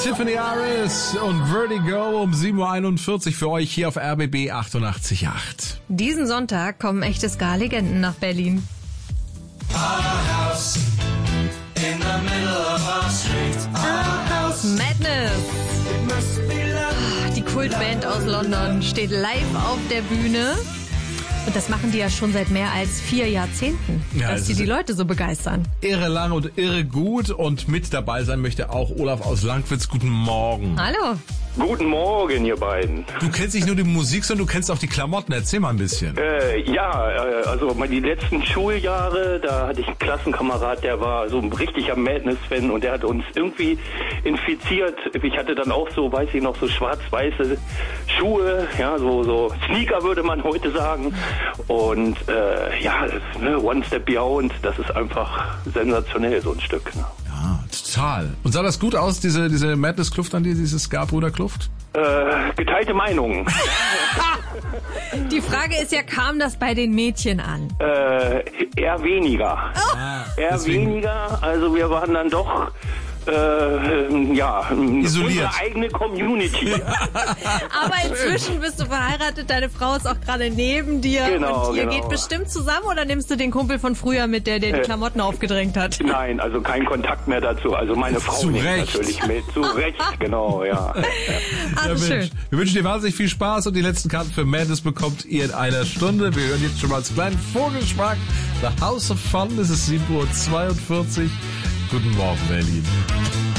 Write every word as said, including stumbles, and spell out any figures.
Tiffany Aris und Vertigo um sieben Uhr einundvierzig für euch hier auf R B B achtundachtzig Komma acht. Diesen Sonntag kommen echte Ska-Legenden nach Berlin. Madness. Die Kultband aus London steht live auf der Bühne. Und das machen die ja schon seit mehr als vier Jahrzehnten, Ja, dass es die ist die Leute so begeistern. Irre lang und irre gut und mit dabei sein möchte auch Olaf aus Langwitz. Guten Morgen. Hallo. Guten Morgen, ihr beiden. Du kennst nicht nur die Musik, sondern du kennst auch die Klamotten. Erzähl mal ein bisschen. Äh, ja, äh, also mal die letzten Schuljahre, da hatte ich einen Klassenkamerad, der war so ein richtiger Madness-Fan und der hat uns irgendwie infiziert. Ich hatte dann auch so, weiß ich noch, so schwarz-weiße Schuhe, ja, so so Sneaker würde man heute sagen. Und äh, ja, das, ne, One Step Beyond, das ist einfach sensationell, so ein Stück. Ne? Ja, total. Und sah das gut aus, diese diese Madness-Kluft an dir, diese Ska-Bruder-Kluft? Äh, geteilte Meinungen. Die Frage ist ja, kam das bei den Mädchen an? Äh, eher weniger. Oh. Eher deswegen- weniger, also wir waren dann doch äh, ja, Isoliert. unsere eigene Community. Aber inzwischen bist du verheiratet, deine Frau ist auch gerade neben dir Genau, und ihr genau. geht bestimmt zusammen, oder nimmst du den Kumpel von früher mit, der dir die Äh. Klamotten aufgedrängt hat? Nein, also kein Kontakt mehr dazu. Also meine Frau Zu nimmt Recht. natürlich mit. Zu Recht, genau, ja. Ah, Ja, schön. Mensch. Wir wünschen dir wahnsinnig viel Spaß und die letzten Karten für Madness bekommt ihr in einer Stunde. Wir hören jetzt schon mal als kleinen Vorgeschmack The House of Fun. Es ist sieben Uhr zweiundvierzig. Guten Morgen, Berlin.